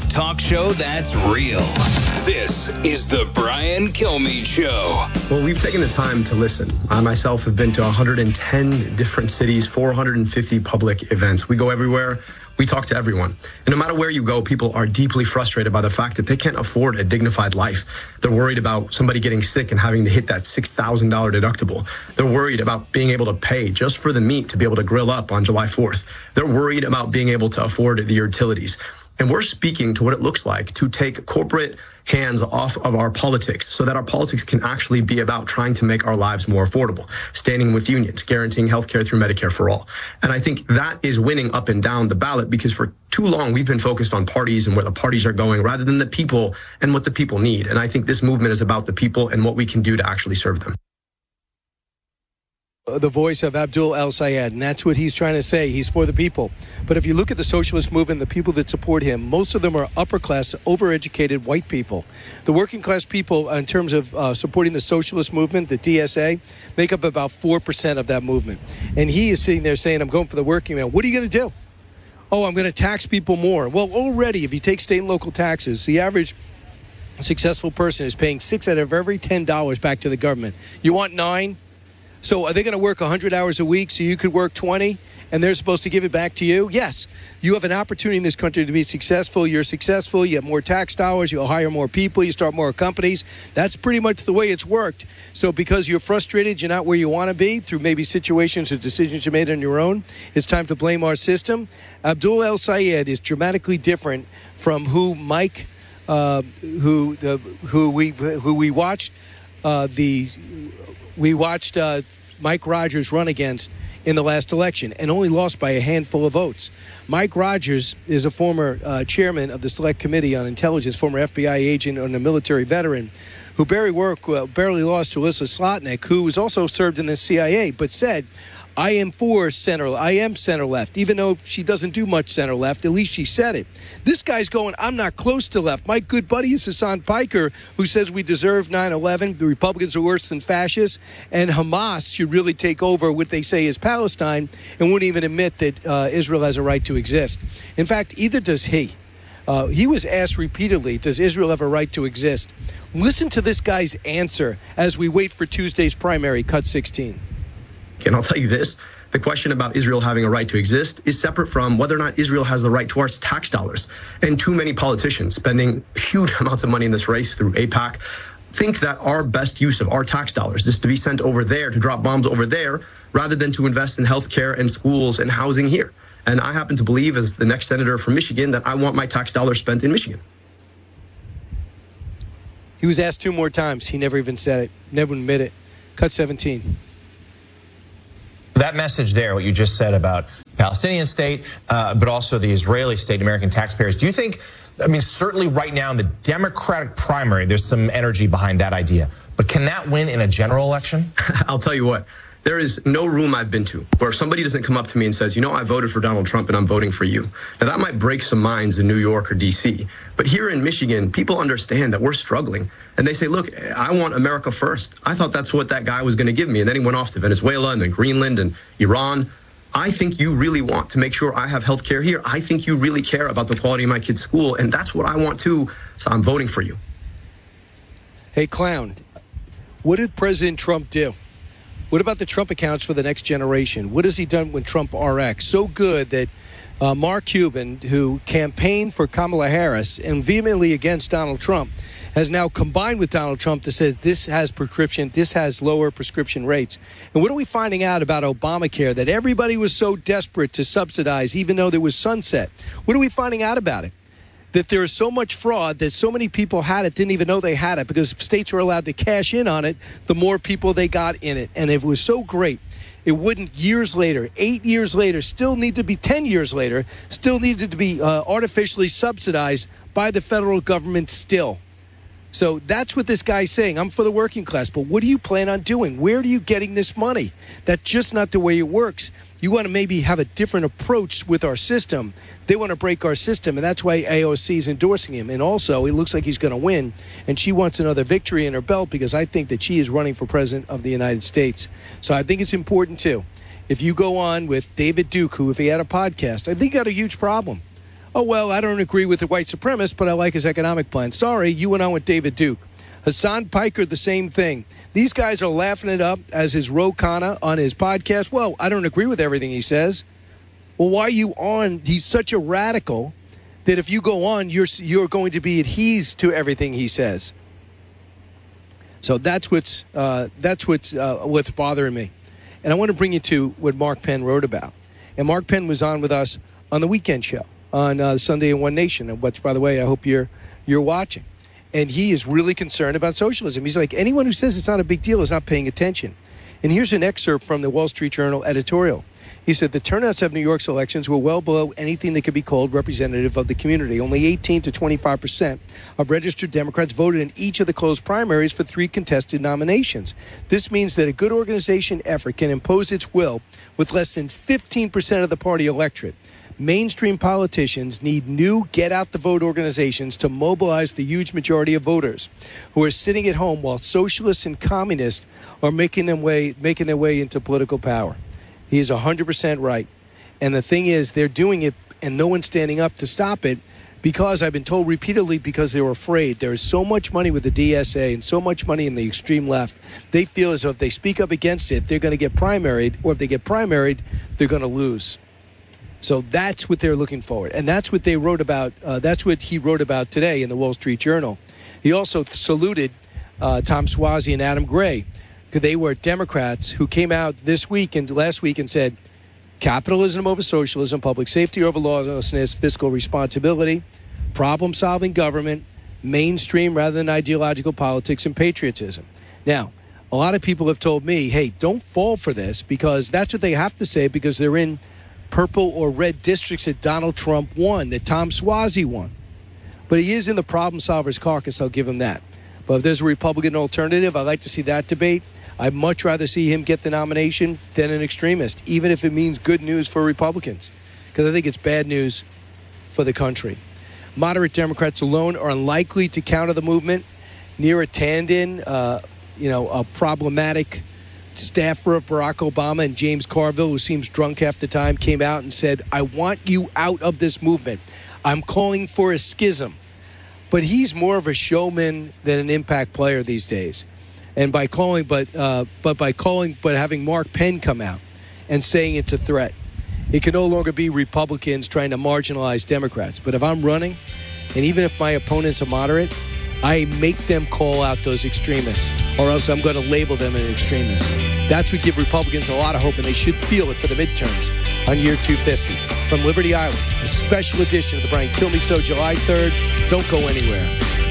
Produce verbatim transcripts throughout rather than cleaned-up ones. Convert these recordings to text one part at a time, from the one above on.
talk show that's real. This is the Brian Kilmeade Show. Well, we've taken the time to listen. I myself have been to one hundred ten different cities, four hundred fifty public events. We go everywhere. We talk to everyone. And no matter where you go, people are deeply frustrated by the fact that they can't afford a dignified life. They're worried about somebody getting sick and having to hit that six thousand dollars deductible. They're worried about being able to pay just for the meat to be able to grill up on July fourth. They're worried about being able to afford the utilities. And we're speaking to what it looks like to take corporate hands off of our politics so that our politics can actually be about trying to make our lives more affordable, standing with unions, guaranteeing healthcare through Medicare for all. And I think that is winning up and down the ballot because for too long we've been focused on parties and where the parties are going rather than the people and what the people need. And I think this movement is about the people and what we can do to actually serve them. The voice of Abdul El-Sayed, and that's what he's trying to say. He's for the people. But if you look at the socialist movement, the people that support him, most of them are upper-class, overeducated white people. The working-class people, in terms of uh, supporting the socialist movement, the D S A, make up about four percent of that movement. And he is sitting there saying, I'm going for the working man. What are you going to do? Oh, I'm going to tax people more. Well, already, if you take state and local taxes, the average successful person is paying six out of every ten dollars back to the government. You want nine? So are they going to work one hundred hours a week so you could work twenty and they're supposed to give it back to you? Yes. You have an opportunity in this country to be successful. You're successful. You have more tax dollars. You'll hire more people. You start more companies. That's pretty much the way it's worked. So because you're frustrated, you're not where you want to be through maybe situations or decisions you made on your own, it's time to blame our system. Abdul El-Sayed is dramatically different from who Mike, uh, who the who we who we watched uh, the. We watched uh, Mike Rogers run against in the last election and only lost by a handful of votes. Mike Rogers is a former uh, chairman of the Select Committee on Intelligence, former F B I agent and a military veteran who barely, work, uh, barely lost to Alyssa Slotnick, who was also served in the C I A, but said, I am for center. I am center left, even though she doesn't do much center left. At least she said it. This guy's going, I'm not close to left. My good buddy is Hassan Piker, who says we deserve nine eleven. The Republicans are worse than fascists, and Hamas should really take over what they say is Palestine and wouldn't even admit that uh, Israel has a right to exist. In fact, either does he. Uh, he was asked repeatedly, does Israel have a right to exist? Listen to this guy's answer as we wait for Tuesday's primary, cut sixteen. And I'll tell you this, the question about Israel having a right to exist is separate from whether or not Israel has the right to our tax dollars. And too many politicians spending huge amounts of money in this race through AIPAC think that our best use of our tax dollars is to be sent over there to drop bombs over there rather than to invest in healthcare and schools and housing here. And I happen to believe, as the next senator from Michigan, that I want my tax dollars spent in Michigan. He was asked two more times. He never even said it, never admitted it. Cut seventeen. That message there, what you just said about Palestinian state, uh, but also the Israeli state, American taxpayers. Do you think, I mean, certainly right now in the Democratic primary, there's some energy behind that idea. But can that win in a general election? I'll tell you what. There is no room I've been to where somebody doesn't come up to me and says, you know, I voted for Donald Trump and I'm voting for you. Now, that might break some minds in New York or D C, but here in Michigan, people understand that we're struggling. And they say, look, I want America first. I thought that's what that guy was going to give me. And then he went off to Venezuela and then Greenland and Iran. I think you really want to make sure I have health care here. I think you really care about the quality of my kid's school. And that's what I want too. So I'm voting for you. Hey, clown, what did President Trump do? What about the Trump accounts for the next generation? What has he done with Trump R X? So good that uh, Mark Cuban, who campaigned for Kamala Harris and vehemently against Donald Trump, has now combined with Donald Trump to say this has prescription, this has lower prescription rates. And what are we finding out about Obamacare that everybody was so desperate to subsidize, even though there was sunset? What are we finding out about it? That there is so much fraud that so many people had it, didn't even know they had it, because if states were allowed to cash in on it, the more people they got in it. And it was so great, it wouldn't years later, eight years later, still need to be ten years later, still needed to be uh, artificially subsidized by the federal government still. So that's what this guy's saying. I'm for the working class, but what do you plan on doing? Where are you getting this money? That's just not the way it works. You want to maybe have a different approach with our system. They want to break our system, and that's why A O C is endorsing him. And also, it looks like he's going to win, and she wants another victory in her belt because I think that she is running for president of the United States. So I think it's important, too. If you go on with David Duke, who, if he had a podcast, I think he got a huge problem. Oh, well, I don't agree with the white supremacist, but I like his economic plan. Sorry, you went on with David Duke. Hassan Piker, the same thing. These guys are laughing it up as is Ro Khanna on his podcast. Well, I don't agree with everything he says. Well, why are you on? He's such a radical that if you go on, you're you're going to be adhesed to everything he says. So that's what's uh, that's what's uh, what's bothering me. And I want to bring you to what Mark Penn wrote about. And Mark Penn was on with us on the weekend show on uh, Sunday in One Nation, which, by the way, I hope you're you're watching. And he is really concerned about socialism. He's like, anyone who says it's not a big deal is not paying attention. And here's an excerpt from the Wall Street Journal editorial. He said, the turnouts of New York's elections were well below anything that could be called representative of the community. Only eighteen to twenty-five percent of registered Democrats voted in each of the closed primaries for three contested nominations. This means that a good organization effort can impose its will with less than fifteen percent of the party electorate. Mainstream politicians need new get-out-the-vote organizations to mobilize the huge majority of voters who are sitting at home while socialists and communists are making them way, making their way into political power. He is one hundred percent right. And the thing is, they're doing it and no one's standing up to stop it because I've been told repeatedly because they were afraid. There is so much money with the D S A and so much money in the extreme left. They feel as though if they speak up against it, they're going to get primaried, or if they get primaried, they're going to lose. So that's what they're looking for. And that's what they wrote about. Uh, that's what he wrote about today in the Wall Street Journal. He also saluted uh, Tom Suozzi and Adam Gray, because they were Democrats who came out this week and last week and said, capitalism over socialism, public safety over lawlessness, fiscal responsibility, problem-solving government, mainstream rather than ideological politics, and patriotism. Now, a lot of people have told me, hey, don't fall for this, because that's what they have to say because they're in purple or red districts that Donald Trump won, that Tom Suozzi won. But he is in the problem solvers caucus, I'll give him that. But if there's a Republican alternative, I'd like to see that debate. I'd much rather see him get the nomination than an extremist, even if it means good news for Republicans, because I think it's bad news for the country. Moderate Democrats alone are unlikely to counter the movement. Neera Tanden, uh, you know, a problematic staffer of Barack Obama, and James Carville, who seems drunk half the time, came out and said, I want you out of this movement. I'm calling for a schism. But he's more of a showman than an impact player these days. And by calling, but uh, but by calling, but having Mark Penn come out and saying it's a threat, it can no longer be Republicans trying to marginalize Democrats. But if I'm running, and even if my opponents are moderate, I make them call out those extremists, or else I'm going to label them an extremist. That's what gives Republicans a lot of hope, and they should feel it for the midterms on year two fifty. From Liberty Island, a special edition of the Brian Kilmeade Show, July third. Don't go anywhere.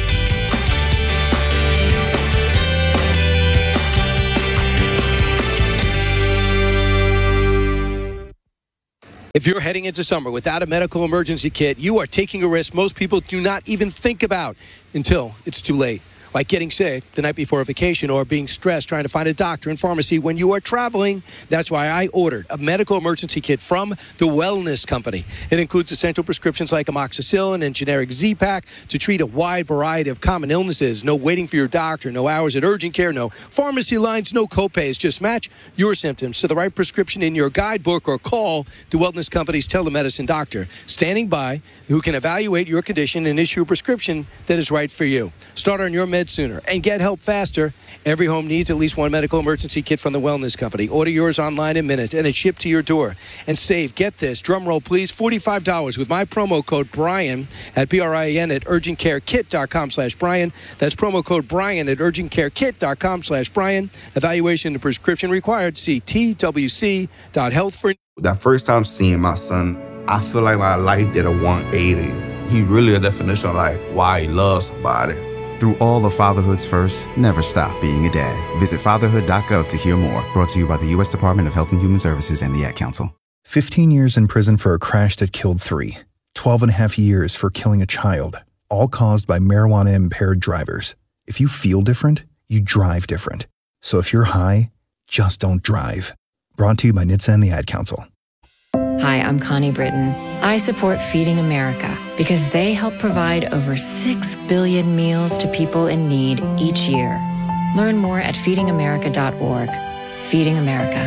If you're heading into summer without a medical emergency kit, you are taking a risk most people do not even think about until it's too late. Like getting sick the night before a vacation or being stressed trying to find a doctor and pharmacy when you are traveling. That's why I ordered a medical emergency kit from the Wellness Company. It includes essential prescriptions like amoxicillin and generic Z-Pak to treat a wide variety of common illnesses. No waiting for your doctor, no hours at urgent care, no pharmacy lines, no copays. Just match your symptoms to the right prescription in your guidebook or call the Wellness Company's telemedicine doctor standing by who can evaluate your condition and issue a prescription that is right for you. Start on your meds sooner and get help faster. Every home needs at least one medical emergency kit from the Wellness Company. Order yours online in minutes and it's shipped to your door. And save, get this, drum roll please, forty-five dollars with my promo code Brian at B R I A N at urgentcarekit.com slash Brian. That's promo code Brian at urgentcarekit.com slash Brian. Evaluation and prescription required. See T W C dot health for. That first time seeing my son, I feel like my life did a one eighty. He really a definition of like why he loves somebody. Through all of fatherhood's firsts, never stop being a dad. Visit fatherhood dot gov to hear more. Brought to you by the U S Department of Health and Human Services and the Ad Council. fifteen years in prison for a crash that killed three. twelve and a half years for killing a child. All caused by marijuana-impaired drivers. If you feel different, you drive different. So if you're high, just don't drive. Brought to you by N H T S A and the Ad Council. Hi, I'm Connie Britton. I support Feeding America because they help provide over six billion meals to people in need each year. Learn more at feeding america dot org. Feeding America.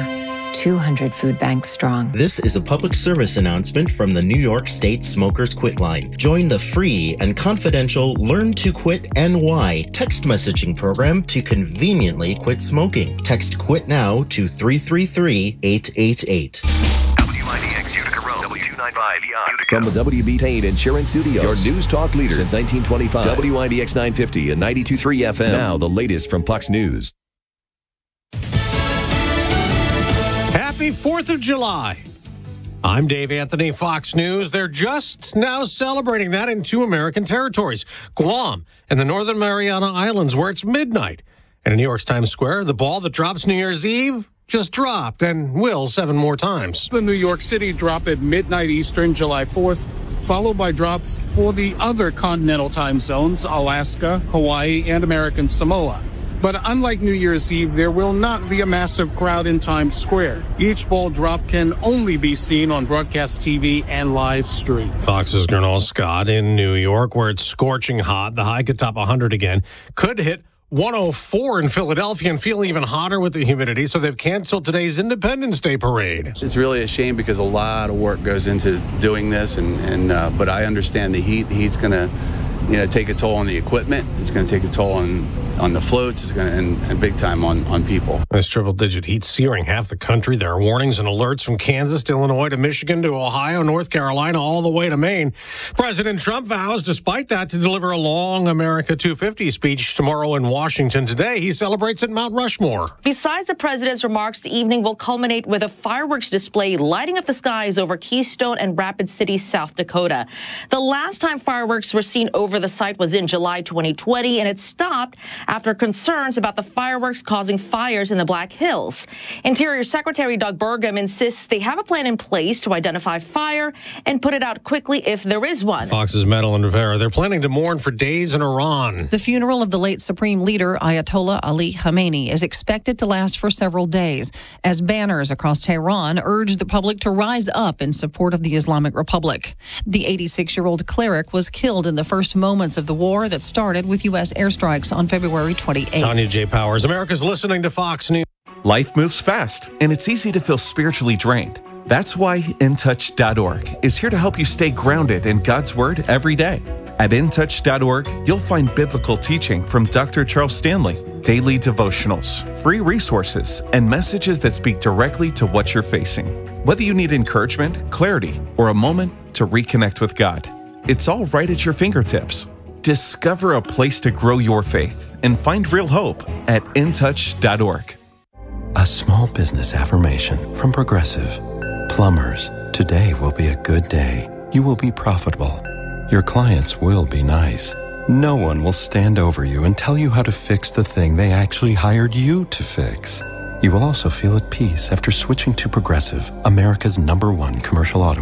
two hundred food banks strong. This is a public service announcement from the New York State Smokers Quit Line. Join the free and confidential Learn to Quit N Y text messaging program to conveniently quit smoking. Text QUIT NOW to three three three, eight eight eight. W I D X Utica Road, W two ninety-five E I. From the W B Tain Insurance Studios, your news talk leader since nineteen twenty-five. W I D X nine fifty and ninety-two point three F M. Now the latest from Fox News. Happy fourth of July. I'm Dave Anthony, Fox News. They're just now celebrating that in two American territories, Guam and the Northern Mariana Islands, where it's midnight. And in New York's Times Square, the ball that drops New Year's Eve just dropped and will seven more times. The New York City drop at midnight Eastern, July fourth, followed by drops for the other continental time zones, Alaska, Hawaii, and American Samoa. But unlike New Year's Eve, there will not be a massive crowd in Times Square. Each ball drop can only be seen on broadcast T V and live stream. Fox's Gernal Scott in New York, where it's scorching hot. The high could top one hundred again. Could hit one oh four in Philadelphia and feel even hotter with the humidity, so they've canceled today's Independence Day parade. It's really a shame because a lot of work goes into doing this, and, and uh, but I understand the heat. The heat's going to, you know, take a toll on the equipment. It's going to take a toll on on the floats. It's going to, and, and big time on, on people. This triple-digit heat searing half the country. There are warnings and alerts from Kansas to Illinois to Michigan to Ohio, North Carolina, all the way to Maine. President Trump vows, despite that, to deliver a long America two fifty speech tomorrow in Washington. Today, he celebrates at Mount Rushmore. Besides the president's remarks, the evening will culminate with a fireworks display lighting up the skies over Keystone and Rapid City, South Dakota. The last time fireworks were seen over the site was in July twenty twenty, and it stopped after concerns about the fireworks causing fires in the Black Hills. Interior Secretary Doug Burgum insists they have a plan in place to identify fire and put it out quickly if there is one. Fox's Madeline Rivera. They're planning to mourn for days in Iran. The funeral of the late Supreme Leader Ayatollah Ali Khamenei is expected to last for several days as banners across Tehran urge the public to rise up in support of the Islamic Republic. The eighty-six-year-old cleric was killed in the first moments of the war that started with U S airstrikes on February twenty-eighth. Tanya J. Powers, America's listening to Fox News. Life moves fast, and it's easy to feel spiritually drained. That's why In Touch dot org is here to help you stay grounded in God's Word every day. At In Touch dot org, you'll find biblical teaching from Doctor Charles Stanley, daily devotionals, free resources, and messages that speak directly to what you're facing. Whether you need encouragement, clarity, or a moment to reconnect with God, it's all right at your fingertips. Discover a place to grow your faith and find real hope at In Touch dot org. A small business affirmation from Progressive. Plumbers, today will be a good day. You will be profitable. Your clients will be nice. No one will stand over you and tell you how to fix the thing they actually hired you to fix. You will also feel at peace after switching to Progressive, America's number one commercial auto